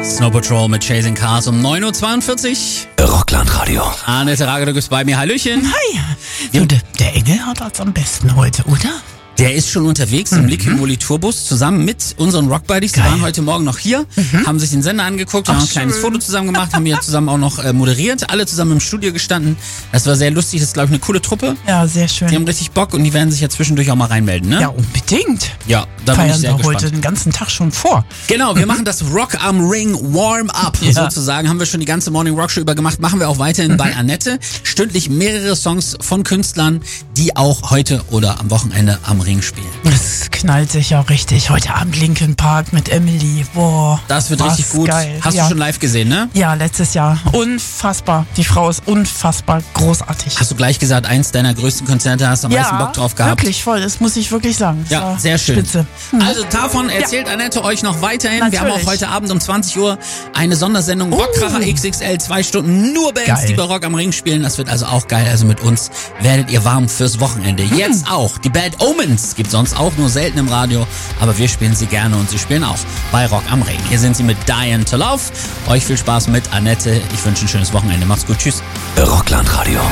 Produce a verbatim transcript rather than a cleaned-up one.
Snow Patrol mit Chasing Cars um neun Uhr zweiundvierzig. Rockland-Radio. Annette Rage, du bist bei mir. Hallöchen. Hi. Du, der, der Engel hat das am besten heute, oder? Der ist schon unterwegs im Liquid Moly Tourbus zusammen mit unseren Rockbuddies. Die Geil. waren heute Morgen noch hier, mhm. haben sich den Sender angeguckt, haben Ach, ein kleines schön. Foto zusammen gemacht, haben hier zusammen auch noch äh, moderiert, alle zusammen im Studio gestanden. Das war sehr lustig, das ist, glaube ich, eine coole Truppe. Ja, sehr schön. Die haben richtig Bock und die werden sich ja zwischendurch auch mal reinmelden, ne? Ja, unbedingt. Ja, da bin ich Feiern sehr wir gespannt. heute den ganzen Tag schon vor. Genau, wir machen das Rock am Ring Warm-Up Ja. sozusagen. Haben wir schon die ganze Morning Rock Show über gemacht. Machen wir auch weiterhin bei Annette. Stündlich mehrere Songs von Künstlern, die auch heute oder am Wochenende am Ring spielen. Das knallt sich ja richtig. Heute Abend Linkin Park mit Emily. Boah. Das wird was richtig gut. Geil. Hast ja. du schon live gesehen, ne? Ja, letztes Jahr. Unfassbar. Die Frau ist unfassbar großartig. Hast du gleich gesagt, eins deiner größten Konzerte, hast du am ja, meisten Bock drauf gehabt? wirklich voll. Das muss ich wirklich sagen. Das Ja, war sehr schön. Spitze. Mhm. Also davon erzählt Annette euch noch weiterhin. Wir haben auch Natürlich. heute Abend um zwanzig Uhr eine Sondersendung Rockkracher X X L, zwei Stunden, nur Bands, Geil. die bei Rock am Ring spielen. Das wird also auch geil. Also mit uns werdet ihr warm fürs Wochenende. Jetzt auch. Die Bad Omens gibt sonst auch nur selten im Radio, aber wir spielen sie gerne und sie spielen auch bei Rock am Ring. Hier sind sie mit Dying to Love. Euch viel Spaß mit Annette. Ich wünsche ein schönes Wochenende. Macht's gut. Tschüss. Rockland-Radio.